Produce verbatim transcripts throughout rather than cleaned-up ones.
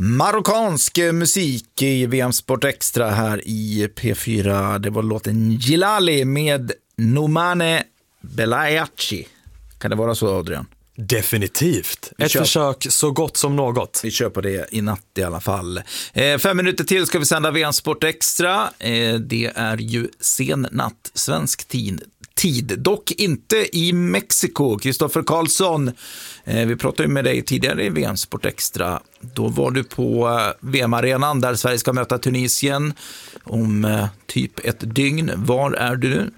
Marockansk musik i V M Sport Extra här i P fyra. Det var låten Gilali med Nomane Belayachi. Kan det vara så, Adrian? Definitivt. Vi Ett kör. försök så gott som något. Vi kör på det i natt i alla fall. Eh, fem minuter till ska vi sända V M Sport Extra. Eh, det är ju sen natt, svensk tid. Tid. Dock inte i Mexiko. Kristoffer Karlsson, eh, vi pratade ju med dig tidigare i V M Sport Extra. Då var du på eh, V M-arenan där Sverige ska möta Tunisien om eh, typ ett dygn. Var är du nu?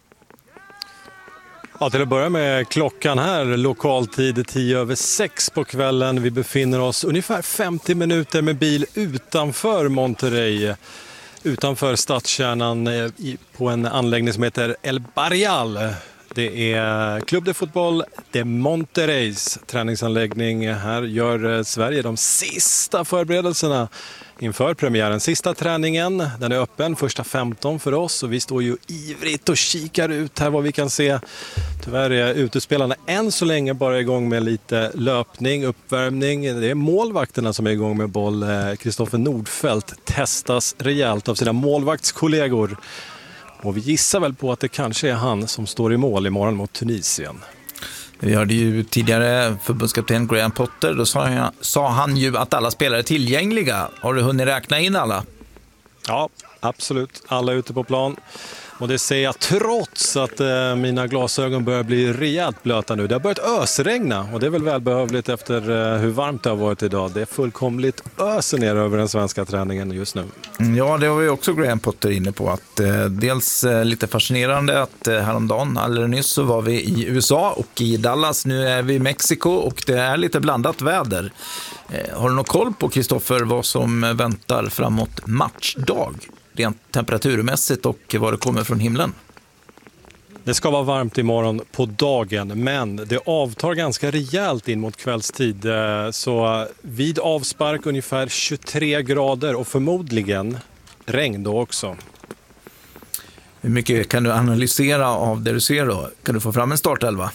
Ja, till att börja med klockan här, lokaltid tio över sex på kvällen. Vi befinner oss ungefär femtio minuter med bil utanför Monterrey. Utanför stadskärnan på en anläggning som heter El Barrial. Det är Club de Fotboll de Monterreys träningsanläggning. Här gör Sverige de sista förberedelserna inför premiären. Sista träningen, den är öppen, första femton för oss. Och vi står ju ivrigt och kikar ut här vad vi kan se. Tyvärr är utespelarna än så länge bara igång med lite löpning, uppvärmning. Det är målvakterna som är igång med boll. Kristoffer Nordfeldt testas rejält av sina målvaktskollegor. Och vi gissar väl på att det kanske är han som står i mål imorgon mot Tunisien. Vi hörde ju tidigare förbundskapten Graham Potter. Då sa, jag, sa han ju att alla spelare är tillgängliga. Har du hunnit räkna in alla? Ja, absolut. Alla är ute på plan. Och det säger jag trots att eh, mina glasögon börjar bli rejält blöta nu. Det har börjat ösregna och det är väl välbehövligt efter eh, hur varmt det har varit idag. Det är fullkomligt öser ner över den svenska träningen just nu. Ja, det var ju också Graham Potter inne på. Att eh, dels eh, lite fascinerande att eh, häromdagen, alldeles nyss så var vi i U S A och i Dallas. Nu är vi i Mexiko och det är lite blandat väder. Eh, har du någon koll på, Kristoffer, vad som väntar framåt matchdag? Rent temperaturmässigt och vad det kommer från himlen? Det ska vara varmt imorgon på dagen, men det avtar ganska rejält in mot kvällstid. Så vid avspark ungefär tjugotre grader och förmodligen regn då också. Hur mycket kan du analysera av det du ser då? Kan du få fram en startelva?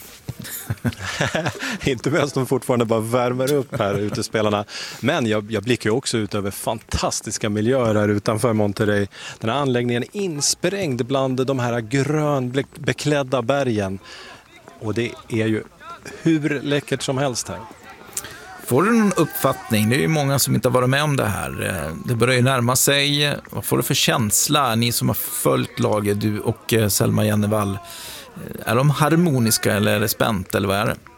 Inte mest, de fortfarande bara värmer upp här ute spelarna. Men jag, jag blickar ju också ut över fantastiska miljöer här utanför Monterrey. Den här anläggningen är insprängd bland de här grönbeklädda bergen. Och det är ju hur läckert som helst här. Får du någon uppfattning? Det är ju många som inte har varit med om det här. Det börjar ju närma sig. Vad får du för känsla, ni som har följt laget, du och Selma Jennevall? Är de harmoniska eller är det spänt eller vad är det?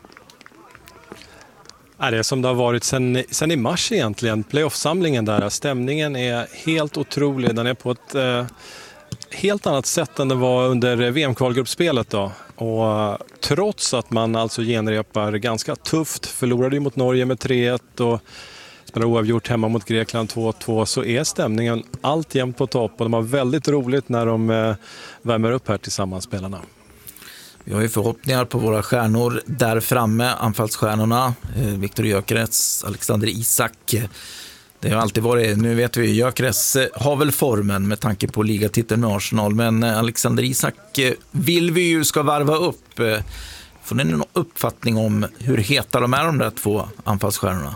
Ja, det är som det har varit sen, sen i mars egentligen. Playoff-samlingen där. Stämningen är helt otrolig. Den är på ett eh, helt annat sätt än det var under V M-kvalgruppspelet då. Och trots att man alltså genrepar ganska tufft, förlorade ju mot Norge med tre ett och spelar oavgjort hemma mot Grekland två två, så är stämningen alltjämt på topp. Och de har väldigt roligt när de eh, värmer upp här tillsammans, spelarna. Vi har ju förhoppningar på våra stjärnor där framme, anfallsstjärnorna, Viktor Gyökeres, Alexander Isak. Det har alltid varit, nu vet vi, Gyökeres har väl formen med tanke på ligatiteln med Arsenal, men Alexander Isak vill vi ju ska varva upp. Får ni någon uppfattning om hur heta de är, de där två anfallsstjärnorna?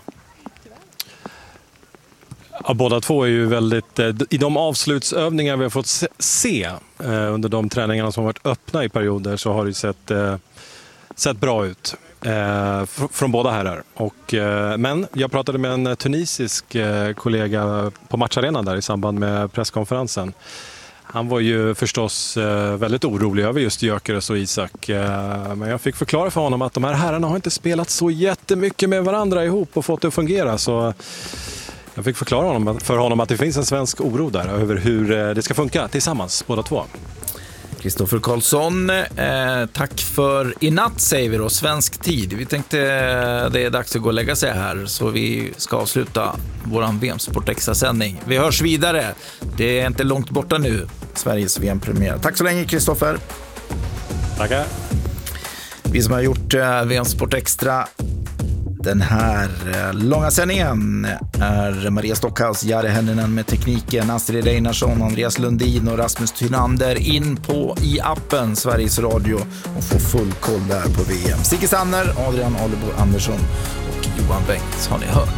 Ja, båda två är ju väldigt, i de avslutsövningar vi har fått se eh, under de träningarna som har varit öppna i perioder, så har det sett, eh, sett bra ut eh, fr- från båda herrar. Och, eh, men jag pratade med en tunisisk eh, kollega på matcharenan där i samband med presskonferensen. Han var ju förstås eh, väldigt orolig över just Gyökeres och Isak. Eh, men jag fick förklara för honom att de här herrarna har inte spelat så jättemycket med varandra ihop och fått det att fungera, så jag fick förklara honom, för honom att det finns en svensk oro där över hur det ska funka tillsammans, båda två. Kristoffer Karlsson, eh, tack för i natt, säger vi då, svensk tid. Vi tänkte eh, det är dags att gå och lägga sig här, så vi ska avsluta våran V M Sport Extra-sändning. Vi hörs vidare. Det är inte långt borta nu, Sveriges V M-premiär. Tack så länge, Kristoffer. Tackar. Vi som har gjort eh, V M Sport Extra den här långa sändningen är Maria Stockhaus, Jari Henninen med tekniken, Astrid Einarsson, Andreas Lundin och Rasmus Tynander. In på i appen Sveriges Radio och få full koll där på V M. Sicke Sanner, Adrian Alebo Andersson och Johan Bengts har ni hört.